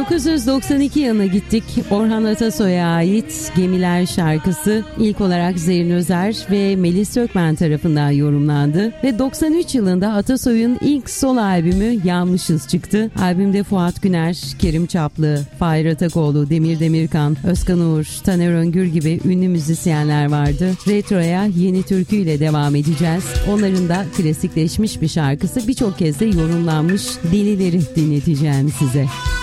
1992 yılına gittik. Orhan Atasoy'a ait Gemiler şarkısı ilk olarak Zerrin Özer ve Melis Sökmen tarafından yorumlandı ve 93 yılında Atasoy'un ilk solo albümü Yanmışız çıktı. Albümde Fuat Güner, Kerim Çaplı, Fahir Atakoğlu, Demir Demirkan, Özkan Uğur, Taner Öngür gibi ünlü müzisyenler vardı. Retro'ya yeni türküyle devam edeceğiz. Onların da klasikleşmiş bir şarkısı birçok kez de yorumlanmış Delileri dinleteceğim size.